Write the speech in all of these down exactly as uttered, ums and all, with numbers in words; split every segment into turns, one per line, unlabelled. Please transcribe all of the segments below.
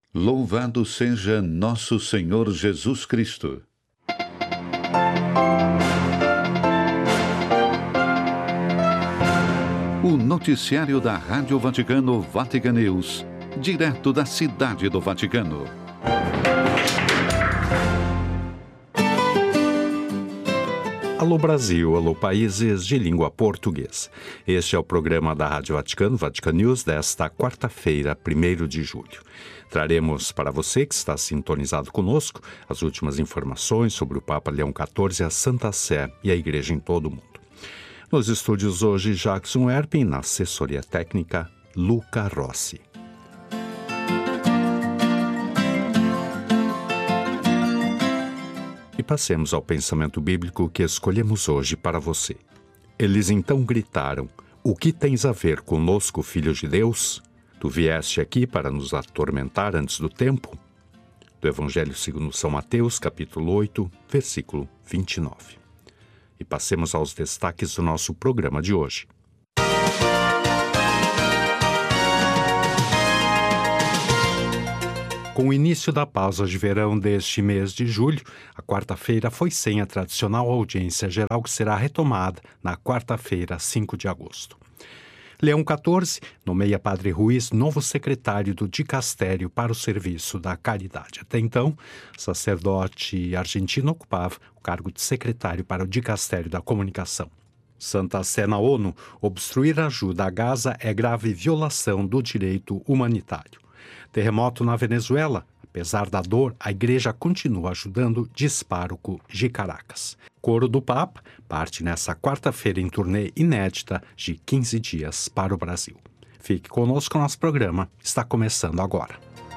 Louvado seja nosso Senhor Jesus Cristo. O noticiário da Rádio Vaticano Vatican News, direto da Cidade do Vaticano.
Alô Brasil, alô países de língua portuguesa. Este é o programa da Rádio Vaticano, Vatican News, desta quarta-feira, primeiro de julho. Traremos para você que está sintonizado conosco as últimas informações sobre o Papa Leão quatorze, a Santa Sé e a Igreja em todo o mundo. Nos estúdios hoje, Jackson Erpin, na assessoria técnica, Luca Rossi. E passemos ao pensamento bíblico que escolhemos hoje para você. Eles então gritaram: "O que tens a ver conosco, filho de Deus? Tu vieste aqui para nos atormentar antes do tempo?" Do Evangelho segundo São Mateus, capítulo oito, versículo vinte e nove. E passemos aos destaques do nosso programa de hoje. Com o início da pausa de verão deste mês de julho, a quarta-feira foi sem a tradicional audiência geral que será retomada na quarta-feira, cinco de agosto. Leão quatorze nomeia Padre Ruiz novo secretário do Dicastério para o Serviço da Caridade. Até então, o sacerdote argentino ocupava o cargo de secretário para o Dicastério da Comunicação. Santa Sé na ONU: obstruir a ajuda a Gaza é grave violação do direito humanitário. Terremoto na Venezuela: apesar da dor, a Igreja continua ajudando, diz pároco de Caracas. Coro do Papa parte nessa quarta-feira em turnê inédita de quinze dias para o Brasil. Fique conosco, nosso programa está começando agora.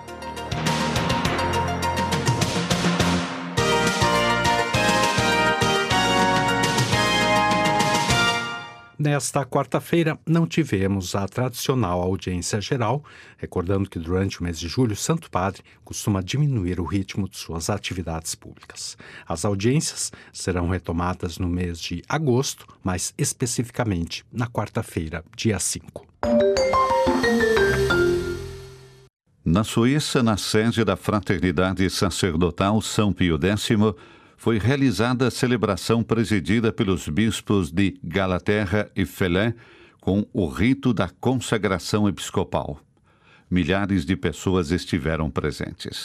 Nesta quarta-feira, não tivemos a tradicional audiência geral, recordando que durante o mês de julho, o Santo Padre costuma diminuir o ritmo de suas atividades públicas. As audiências serão retomadas no mês de agosto, mais especificamente na quarta-feira, dia cinco.
Na Suíça, na sede da Fraternidade Sacerdotal São Pio X, foi realizada a celebração presidida pelos bispos de Galaterra e Felé com o rito da consagração episcopal. Milhares de pessoas estiveram presentes.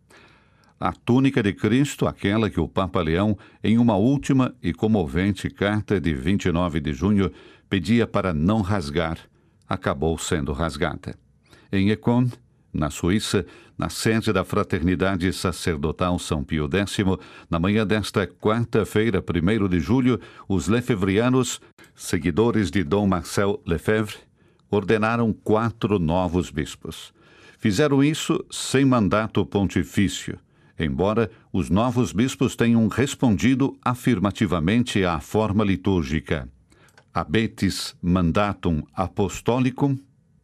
A túnica de Cristo, aquela que o Papa Leão, em uma última e comovente carta de vinte e nove de junho, pedia para não rasgar, acabou sendo rasgada. Em Econ, na Suíça, na sede da Fraternidade Sacerdotal São Pio X, na manhã desta quarta-feira, primeiro de julho, os lefevrianos, seguidores de Dom Marcel Lefebvre, ordenaram quatro novos bispos. Fizeram isso sem mandato pontifício, embora os novos bispos tenham respondido afirmativamente à forma litúrgica. Habetis mandatum apostolicum.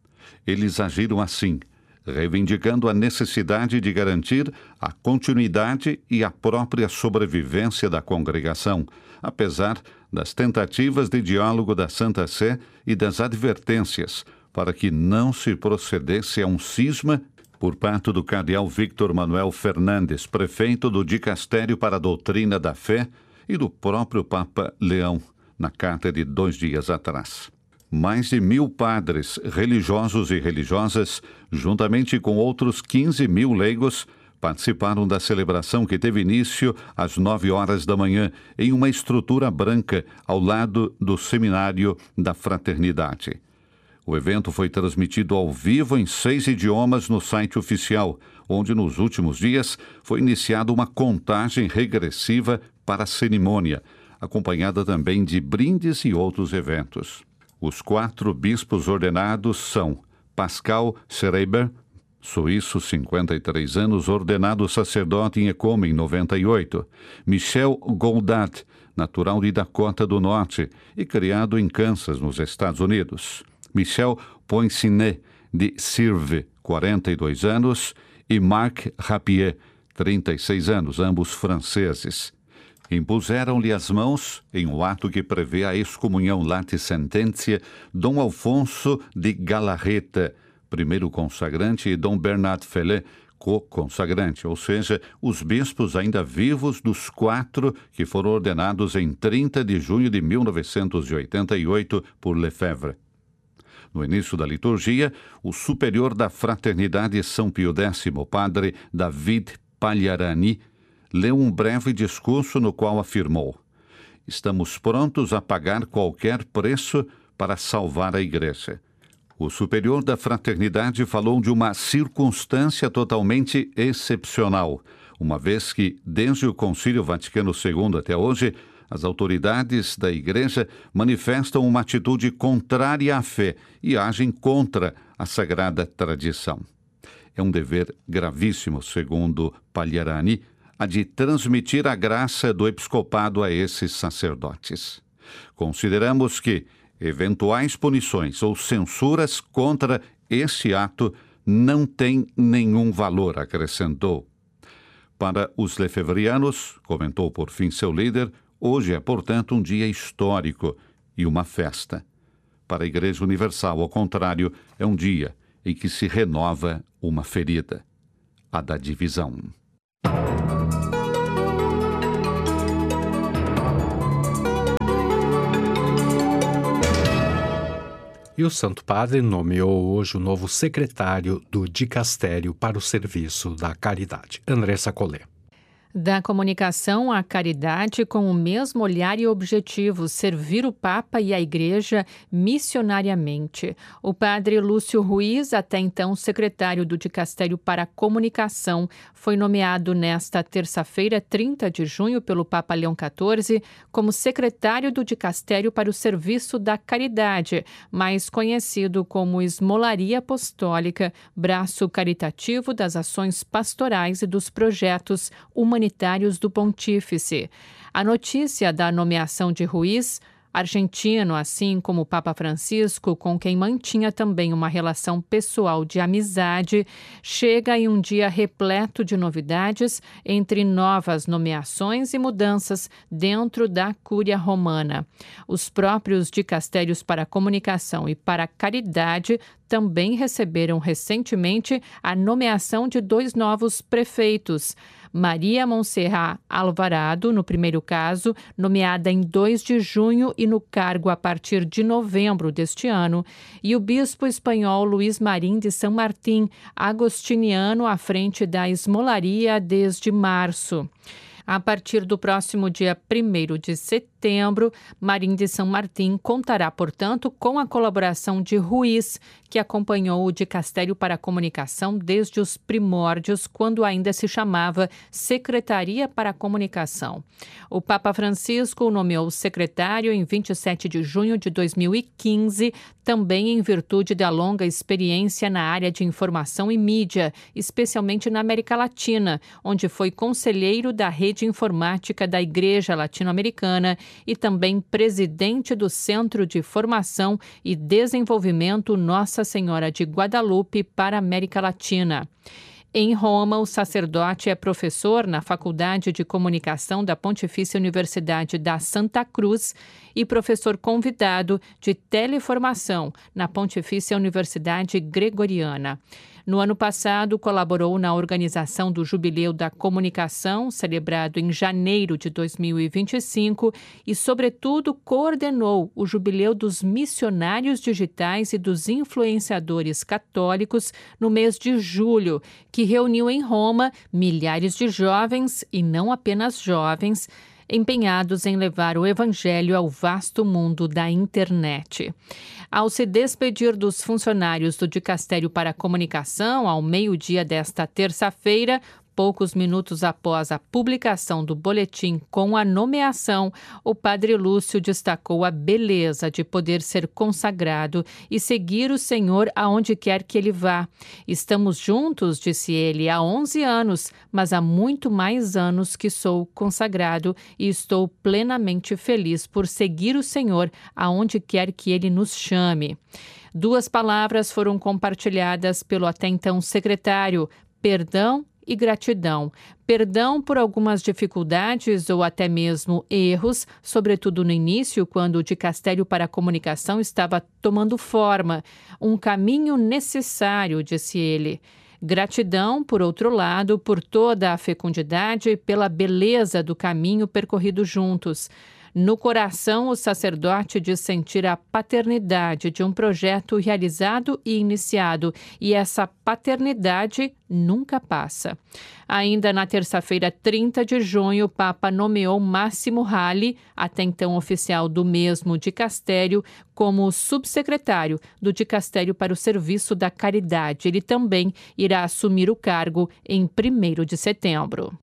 Eles agiram assim, reivindicando a necessidade de garantir a continuidade e a própria sobrevivência da congregação, apesar das tentativas de diálogo da Santa Sé e das advertências para que não se procedesse a um cisma por parte do cardeal Víctor Manuel Fernandes, prefeito do Dicastério para a Doutrina da Fé, e do próprio Papa Leão, na carta de dois dias atrás. Mais de mil padres, religiosos e religiosas, juntamente com outros quinze mil leigos, participaram da celebração que teve início às nove horas da manhã, em uma estrutura branca, ao lado do Seminário da Fraternidade. O evento foi transmitido ao vivo em seis idiomas no site oficial, onde nos últimos dias foi iniciada uma contagem regressiva para a cerimônia, acompanhada também de brindes e outros eventos. Os quatro bispos ordenados são Pascal Schreiber, suíço, cinquenta e três anos, ordenado sacerdote em Ecom em noventa e oito. Michel Goldat, natural de Dakota do Norte e criado em Kansas, nos Estados Unidos. Michel Poincinet, de Sirve, quarenta e dois anos, e Marc Rapier, trinta e seis anos, ambos franceses. Impuseram-lhe as mãos, em um ato que prevê a excomunhão late sententia, Dom Alfonso de Galarreta, primeiro consagrante, e Dom Bernard Fellet, co-consagrante, ou seja, os bispos ainda vivos dos quatro que foram ordenados em trinta de junho de mil novecentos e oitenta e oito por Lefebvre. No início da liturgia, o superior da Fraternidade São Pio X, padre David Pagliarani, leu um breve discurso no qual afirmou: "Estamos prontos a pagar qualquer preço para salvar a Igreja." O superior da Fraternidade falou de uma circunstância totalmente excepcional, uma vez que, desde o Concílio Vaticano segundo até hoje, as autoridades da Igreja manifestam uma atitude contrária à fé e agem contra a sagrada tradição. É um dever gravíssimo, segundo Pagliarani, a de transmitir a graça do episcopado a esses sacerdotes. Consideramos que eventuais punições ou censuras contra esse ato não têm nenhum valor, acrescentou. Para os lefevrianos, comentou por fim seu líder, hoje é, portanto, um dia histórico e uma festa. Para a Igreja Universal, ao contrário, é um dia em que se renova uma ferida, a da divisão.
E o Santo Padre nomeou hoje o novo secretário do Dicastério para o Serviço da Caridade, Andressa Collet.
Da comunicação à caridade com o mesmo olhar e objetivo, servir o Papa e a Igreja missionariamente. O padre Lúcio Ruiz, até então secretário do Dicastério para a Comunicação, foi nomeado nesta terça-feira, trinta de junho, pelo Papa Leão quatorze, como secretário do Dicastério para o Serviço da Caridade, mais conhecido como Esmolaria Apostólica, braço caritativo das ações pastorais e dos projetos humanitários humanitários do Pontífice. A notícia da nomeação de Ruiz, argentino, assim como o Papa Francisco, com quem mantinha também uma relação pessoal de amizade, chega em um dia repleto de novidades entre novas nomeações e mudanças dentro da Cúria Romana. Os próprios dicastérios para a comunicação e para a caridade também receberam recentemente a nomeação de dois novos prefeitos. Maria Montserrat Alvarado, no primeiro caso, nomeada em dois de junho e no cargo a partir de novembro deste ano, e o bispo espanhol Luís Marín de São Martín, agostiniano, à frente da Esmolaria desde março. A partir do próximo dia primeiro de setembro, Marim de São Martim contará, portanto, com a colaboração de Ruiz, que acompanhou o Dicastério para a Comunicação desde os primórdios, quando ainda se chamava Secretaria para a Comunicação. O Papa Francisco o nomeou secretário em vinte e sete de junho de dois mil e quinze, também em virtude da longa experiência na área de informação e mídia, especialmente na América Latina, onde foi conselheiro da rede informática da Igreja Latino-Americana e também presidente do Centro de Formação e Desenvolvimento Nossa Senhora de Guadalupe para a América Latina. Em Roma, o sacerdote é professor na Faculdade de Comunicação da Pontifícia Universidade da Santa Cruz e professor convidado de teleformação na Pontifícia Universidade Gregoriana. No ano passado, colaborou na organização do Jubileu da Comunicação, celebrado em janeiro de dois mil e vinte e cinco, e, sobretudo, coordenou o Jubileu dos Missionários Digitais e dos Influenciadores Católicos no mês de julho, que reuniu em Roma milhares de jovens, e não apenas jovens, empenhados em levar o Evangelho ao vasto mundo da internet. Ao se despedir dos funcionários do Dicastério para a Comunicação, ao meio-dia desta terça-feira, poucos minutos após a publicação do boletim com a nomeação, o padre Lúcio destacou a beleza de poder ser consagrado e seguir o Senhor aonde quer que ele vá. Estamos juntos, disse ele, há onze anos, mas há muito mais anos que sou consagrado e estou plenamente feliz por seguir o Senhor aonde quer que ele nos chame. Duas palavras foram compartilhadas pelo até então secretário: perdão e gratidão. Perdão por algumas dificuldades ou até mesmo erros, sobretudo no início, quando o dicastério para a comunicação estava tomando forma. Um caminho necessário, disse ele. Gratidão, por outro lado, por toda a fecundidade e pela beleza do caminho percorrido juntos. No coração, o sacerdote diz sentir a paternidade de um projeto realizado e iniciado, e essa paternidade nunca passa. Ainda na terça-feira, trinta de junho, o Papa nomeou Máximo Hali, até então oficial do mesmo dicastério, como subsecretário do dicastério para o serviço da caridade. Ele também irá assumir o cargo em primeiro de setembro.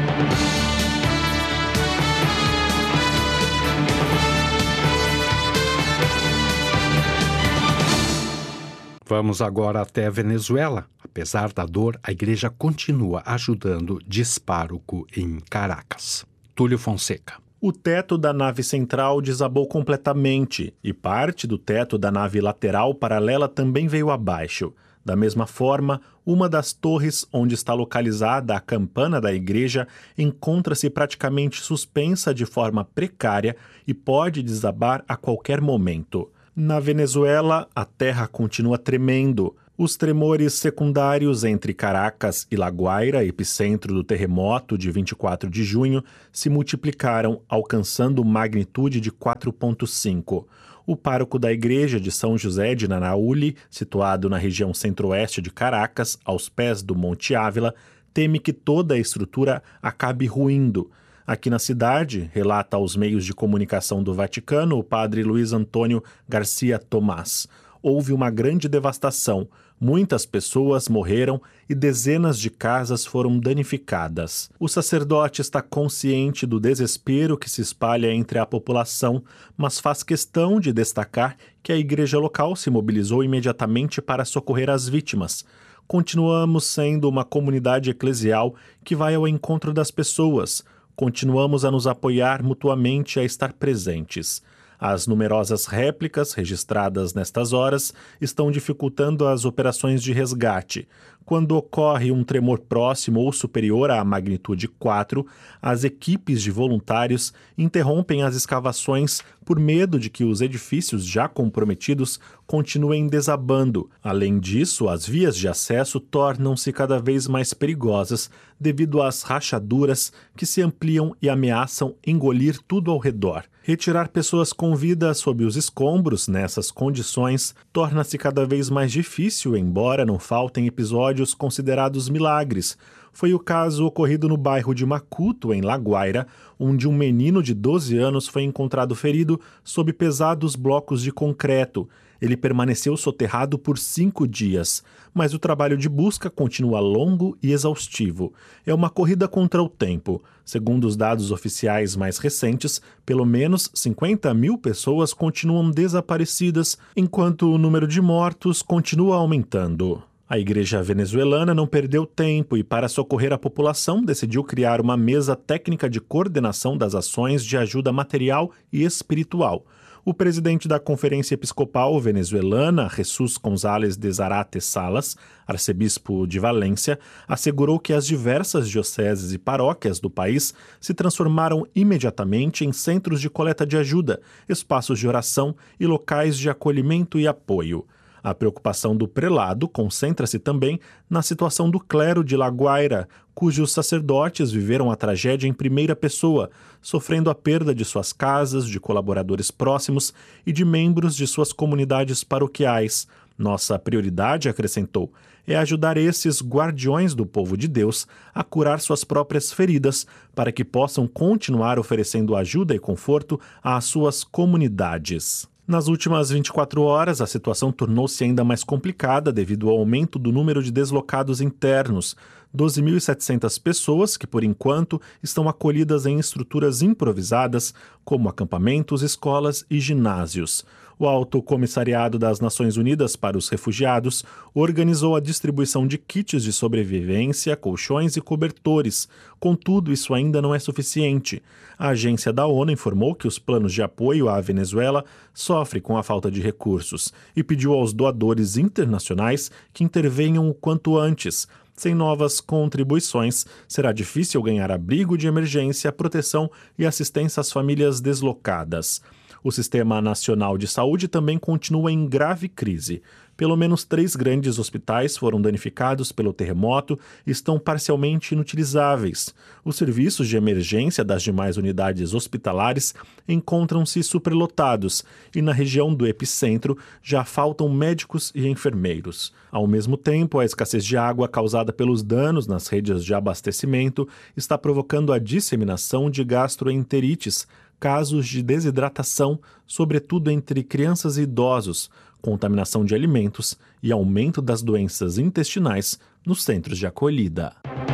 Vamos agora até a Venezuela. Apesar da dor, a igreja continua ajudando, diz pároco em Caracas. Túlio Fonseca.
O teto da nave central desabou completamente e parte do teto da nave lateral paralela também veio abaixo. Da mesma forma, uma das torres onde está localizada a campana da igreja encontra-se praticamente suspensa de forma precária e pode desabar a qualquer momento. Na Venezuela, a terra continua tremendo. Os tremores secundários entre Caracas e La Guaira, epicentro do terremoto de vinte e quatro de junho, se multiplicaram, alcançando magnitude de quatro ponto cinco. O pároco da igreja de São José de Nanauli, situado na região centro-oeste de Caracas, aos pés do Monte Ávila, teme que toda a estrutura acabe ruindo. Aqui na cidade, relata aos meios de comunicação do Vaticano o padre Luiz Antônio Garcia Tomás, houve uma grande devastação, muitas pessoas morreram e dezenas de casas foram danificadas. O sacerdote está consciente do desespero que se espalha entre a população, mas faz questão de destacar que a igreja local se mobilizou imediatamente para socorrer as vítimas. Continuamos sendo uma comunidade eclesial que vai ao encontro das pessoas. Continuamos a nos apoiar mutuamente, a estar presentes. As numerosas réplicas registradas nestas horas estão dificultando as operações de resgate. Quando ocorre um tremor próximo ou superior à magnitude quatro, as equipes de voluntários interrompem as escavações por medo de que os edifícios já comprometidos continuem desabando. Além disso, as vias de acesso tornam-se cada vez mais perigosas devido às rachaduras que se ampliam e ameaçam engolir tudo ao redor. Retirar pessoas com vida sob os escombros nessas condições torna-se cada vez mais difícil, embora não faltem episódios considerados milagres. Foi o caso ocorrido no bairro de Macuto, em La Guaira, onde um menino de doze anos foi encontrado ferido sob pesados blocos de concreto. Ele permaneceu soterrado por cinco dias, mas o trabalho de busca continua longo e exaustivo. É uma corrida contra o tempo. Segundo os dados oficiais mais recentes, pelo menos cinquenta mil pessoas continuam desaparecidas, enquanto o número de mortos continua aumentando. A igreja venezuelana não perdeu tempo e, para socorrer a população, decidiu criar uma mesa técnica de coordenação das ações de ajuda material e espiritual. O presidente da Conferência Episcopal Venezuelana, Jesus González de Zarate Salas, arcebispo de Valência, assegurou que as diversas dioceses e paróquias do país se transformaram imediatamente em centros de coleta de ajuda, espaços de oração e locais de acolhimento e apoio. A preocupação do prelado concentra-se também na situação do clero de La Guaira, cujos sacerdotes viveram a tragédia em primeira pessoa, sofrendo a perda de suas casas, de colaboradores próximos e de membros de suas comunidades paroquiais. Nossa prioridade, acrescentou, é ajudar esses guardiões do povo de Deus a curar suas próprias feridas, para que possam continuar oferecendo ajuda e conforto às suas comunidades. Nas últimas vinte e quatro horas, a situação tornou-se ainda mais complicada devido ao aumento do número de deslocados internos. doze mil e setecentas pessoas que, por enquanto, estão acolhidas em estruturas improvisadas, como acampamentos, escolas e ginásios. O Alto Comissariado das Nações Unidas para os Refugiados organizou a distribuição de kits de sobrevivência, colchões e cobertores. Contudo, isso ainda não é suficiente. A agência da ONU informou que os planos de apoio à Venezuela sofrem com a falta de recursos e pediu aos doadores internacionais que intervenham o quanto antes. Sem novas contribuições, será difícil ganhar abrigo de emergência, proteção e assistência às famílias deslocadas. O Sistema Nacional de Saúde também continua em grave crise. Pelo menos três grandes hospitais foram danificados pelo terremoto e estão parcialmente inutilizáveis. Os serviços de emergência das demais unidades hospitalares encontram-se superlotados e na região do epicentro já faltam médicos e enfermeiros. Ao mesmo tempo, a escassez de água causada pelos danos nas redes de abastecimento está provocando a disseminação de gastroenterites, casos de desidratação, sobretudo entre crianças e idosos, contaminação de alimentos e aumento das doenças intestinais nos centros de acolhida.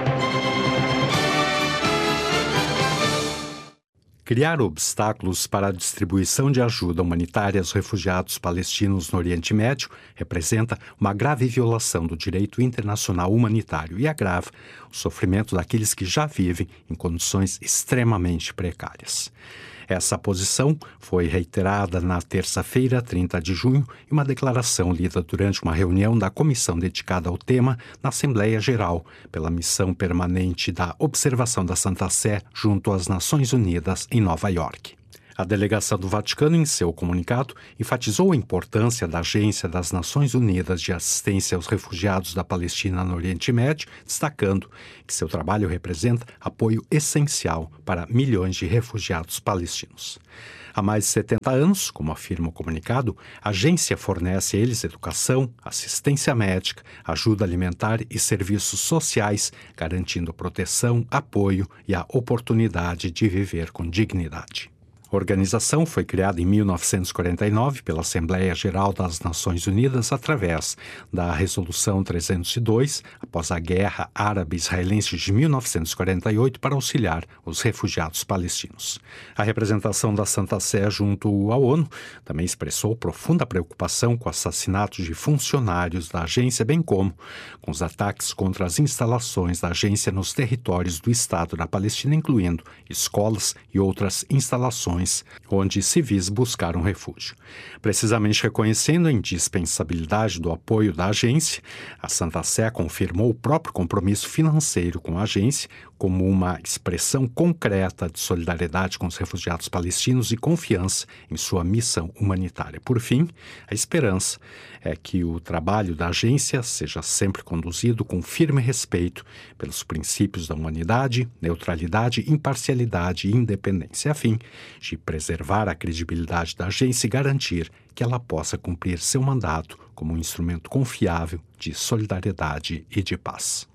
Criar obstáculos para a distribuição de ajuda humanitária aos refugiados palestinos no Oriente Médio representa uma grave violação do direito internacional humanitário e agrava o sofrimento daqueles que já vivem em condições extremamente precárias. Essa posição foi reiterada na terça-feira, trinta de junho, em uma declaração lida durante uma reunião da comissão dedicada ao tema na Assembleia Geral, pela Missão Permanente da Observação da Santa Sé junto às Nações Unidas em Nova York. A delegação do Vaticano, em seu comunicado, enfatizou a importância da Agência das Nações Unidas de Assistência aos Refugiados da Palestina no Oriente Médio, destacando que seu trabalho representa apoio essencial para milhões de refugiados palestinos. Há mais de setenta anos, como afirma o comunicado, a agência fornece a eles educação, assistência médica, ajuda alimentar e serviços sociais, garantindo proteção, apoio e a oportunidade de viver com dignidade. A organização foi criada em mil novecentos e quarenta e nove pela Assembleia Geral das Nações Unidas através da Resolução trezentos e dois, após a Guerra Árabe-Israelense de mil novecentos e quarenta e oito, para auxiliar os refugiados palestinos. A representação da Santa Sé junto à ONU também expressou profunda preocupação com assassinatos de funcionários da agência, bem como com os ataques contra as instalações da agência nos territórios do Estado da Palestina, incluindo escolas e outras instalações onde civis buscaram refúgio. Precisamente reconhecendo a indispensabilidade do apoio da agência, a Santa Sé confirmou o próprio compromisso financeiro com a agência como uma expressão concreta de solidariedade com os refugiados palestinos e confiança em sua missão humanitária. Por fim, a esperança é que o trabalho da agência seja sempre conduzido com firme respeito pelos princípios da humanidade, neutralidade, imparcialidade e independência, a fim de preservar a credibilidade da agência e garantir que ela possa cumprir seu mandato como um instrumento confiável de solidariedade e de paz.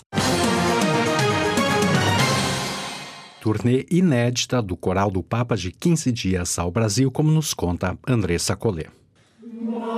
Turnê inédita do Coral do Papa de quinze dias ao Brasil, como nos conta Andressa Collet.